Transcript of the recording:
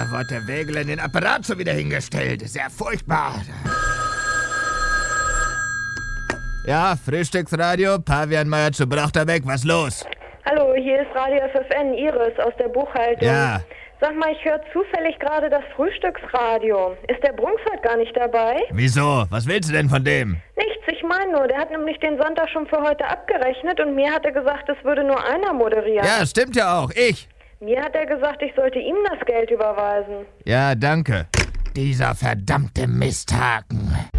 wo hat der Wägele den Apparat schon wieder hingestellt? Ist ja furchtbar. Ja, Frühstücksradio, Pavianmeier zu Brachterbeck, was los? Hallo, hier ist Radio FFN, Iris aus der Buchhaltung. Ja. Sag mal, ich höre zufällig gerade das Frühstücksradio. Ist der Brunks heute gar nicht dabei? Wieso? Was willst du denn von dem? Nichts, ich meine nur, der hat nämlich den Sonntag schon für heute abgerechnet und mir hat er gesagt, es würde nur einer moderieren. Ja, stimmt ja auch, ich. Mir hat er gesagt, ich sollte ihm das Geld überweisen. Ja, danke. Dieser verdammte Misthaken.